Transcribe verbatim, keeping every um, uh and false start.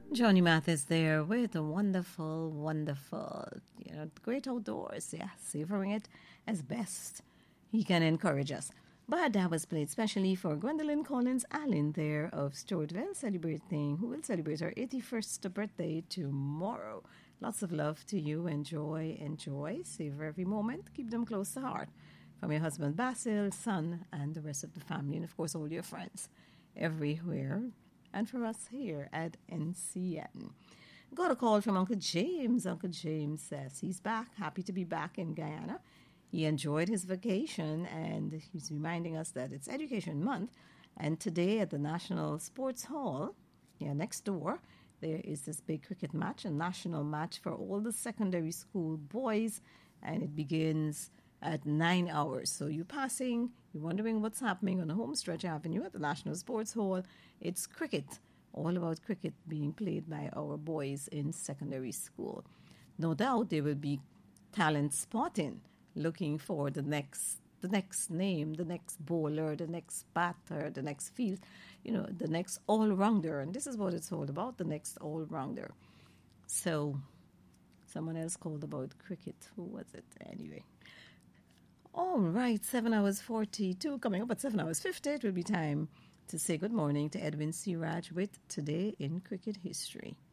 Johnny Mathis there with a wonderful, wonderful, you know, great outdoors. Yeah, savoring it as best he can encourage us. But that was played specially for Gwendolyn Collins Allen there of Stewartville, celebrating, who will celebrate her eighty-first birthday tomorrow. Lots of love to you. Enjoy, enjoy. Savor every moment. Keep them close to heart. From your husband Basil, son, and the rest of the family, and of course all your friends everywhere. And for us here at N C N. Got a call from Uncle James. Uncle James says he's back, happy to be back in Guyana. He enjoyed his vacation, and he's reminding us that it's Education Month. And today at the National Sports Hall, yeah, next door, there is this big cricket match, a national match for all the secondary school boys, and it begins at nine hours. So you're passing, you're wondering what's happening on Homestretch Avenue at the National Sports Hall. It's cricket, all about cricket being played by our boys in secondary school. No doubt there will be talent spotting, looking for the next the next name, the next bowler, the next batter, the next field, you know, the next all-rounder. And this is what it's all about, the next all-rounder. So someone else called about cricket. Who was it? Anyway. All right, seven hours forty-two. Coming up at seven hours fifty, it will be time to say good morning to Edwin Siraj with Today in Cricket History.